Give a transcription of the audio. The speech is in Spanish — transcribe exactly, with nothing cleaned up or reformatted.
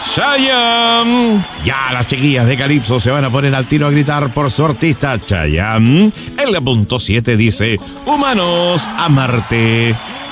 Chayanne. Ya las chiquillas de Calypso se van a poner al tiro a gritar por su artista Chayanne. En la punto siete dice: Humanos a Marte.